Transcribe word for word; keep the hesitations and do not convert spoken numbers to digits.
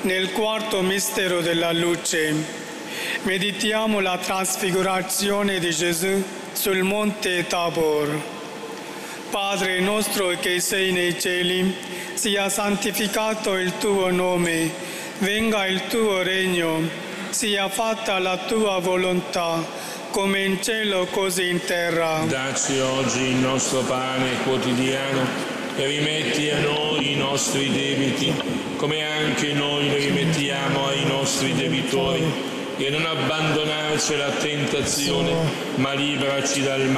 Nel quarto mistero della luce, meditiamo la trasfigurazione di Gesù sul monte Tabor. Padre nostro che sei nei cieli, sia santificato il tuo nome, venga il tuo regno, sia fatta la tua volontà, come in cielo così in terra. Dacci oggi il nostro pane quotidiano e rimetti a noi i nostri debiti, come anche noi li rimettiamo ai nostri debitori, e non abbandonarci alla tentazione, ma liberaci dal male.